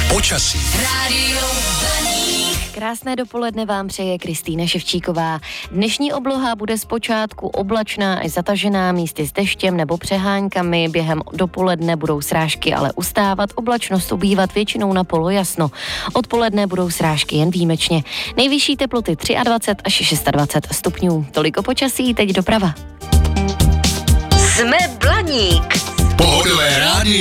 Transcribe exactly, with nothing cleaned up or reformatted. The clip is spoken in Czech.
Počasí. Rádio Krásné dopoledne vám přeje Kristýna Ševčíková. Dnešní obloha bude zpočátku oblačná až zatažená, místy s deštěm nebo přeháňkami. Během dopoledne budou srážky ale ustávat, oblačnost ubývat většinou na polojasno. Odpoledne budou srážky jen výjimečně. Nejvyšší teploty dvacet tři až dvacet šest stupňů. Toliko počasí, teď doprava. Jsme Blaník. Pohodové rádio.